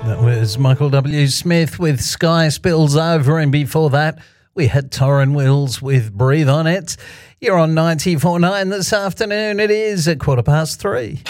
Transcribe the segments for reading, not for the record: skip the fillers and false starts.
That was Michael W. Smith with Sky Spills Over, and before that we had Torrin Wills with Breathe On It. You're on 94.9 this afternoon. It is 3:15.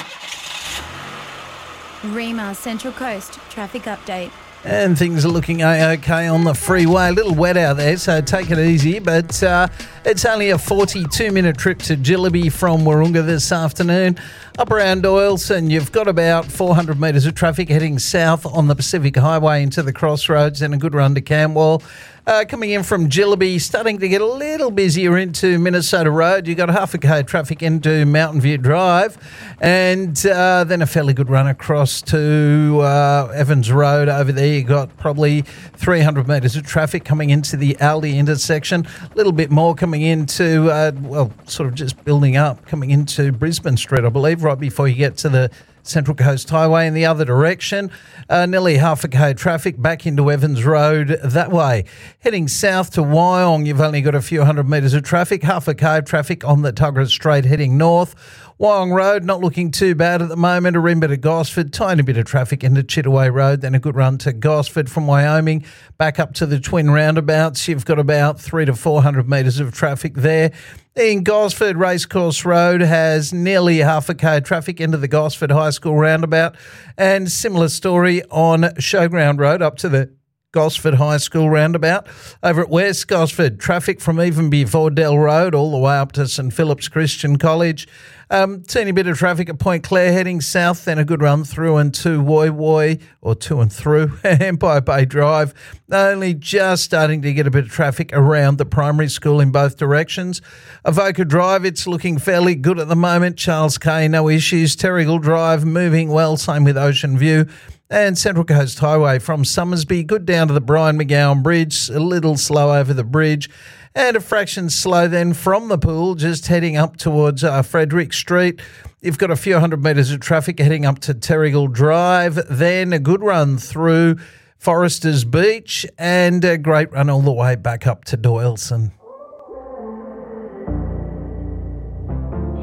Rima Central Coast traffic update. And things are looking okay on the freeway. A little wet out there, so take it easy. But it's only a 42-minute trip to Jillaby from Wahroonga this afternoon. Up around Doyleson, you've got about 400 metres of traffic heading south on the Pacific Highway into the crossroads, and a good run to Camwell. Coming in from Jillaby, starting to get a little busier into Minnesota Road. You've got half a K traffic into Mountain View Drive, and then a fairly good run across to Evans Road over there. You've got probably 300 metres of traffic coming into the Aldi intersection. A little bit more coming into, sort of just building up, coming into Brisbane Street, I believe, right before you get to the Central Coast Highway in the other direction. Nearly half a K traffic back into Evans Road that way. Heading south to Wyong, you've only got a few hundred metres of traffic. Half a K traffic on the Tuggerah Strait heading north. Wyong Road not looking too bad at the moment. A rim bit of Gosford, tiny bit of traffic into Chittaway Road, then a good run to Gosford from Wyoming back up to the twin roundabouts. You've got about 300 to 400 metres of traffic there. In Gosford, Racecourse Road has nearly half a K traffic into the Gosford High School roundabout, and similar story on Showground Road up to the Gosford High School roundabout. Over at West Gosford, traffic from even before Dell Road all the way up to St Philip's Christian College. Teeny bit of traffic at Point Clare heading south, then a good run through and to Woy Woy, or to and through Empire Bay Drive. Only just starting to get a bit of traffic around the primary school in both directions. Avoca Drive, it's looking fairly good at the moment. Charles K, no issues. Terrigal Drive, moving well, same with Ocean View. And Central Coast Highway from Summersby, good down to the Brian McGowan Bridge, a little slow over the bridge, and a fraction slow then from the pool, just heading up towards Frederick Street. You've got a few hundred metres of traffic heading up to Terrigal Drive, then a good run through Foresters Beach, and a great run all the way back up to Doyleson.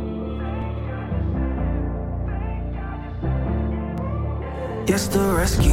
Yes, the rescue